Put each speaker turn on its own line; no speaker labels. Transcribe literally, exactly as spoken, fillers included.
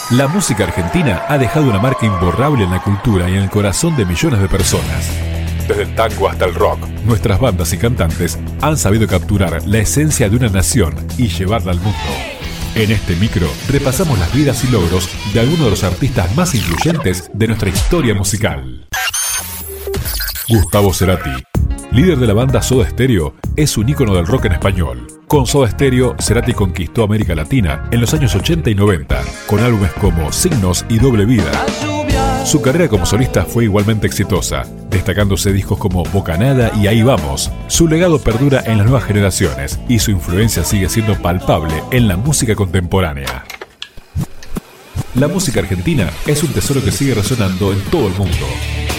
La música argentina ha dejado una marca imborrable en la cultura y en el corazón de millones de personas. Desde el tango hasta el rock, nuestras bandas y cantantes han sabido capturar la esencia de una nación y llevarla al mundo. En este micro repasamos las vidas y logros de algunos de los artistas más influyentes de nuestra historia musical. Gustavo Cerati, líder de la banda Soda Stereo, es un ícono del rock en español. Con Soda Stereo, Cerati conquistó América Latina en los años ochenta y noventa, con álbumes como Signos y Doble Vida. Su carrera como solista fue igualmente exitosa, destacándose discos como Bocanada y Ahí Vamos. Su legado perdura en las nuevas generaciones y su influencia sigue siendo palpable en la música contemporánea. La música argentina es un tesoro que sigue resonando en todo el mundo.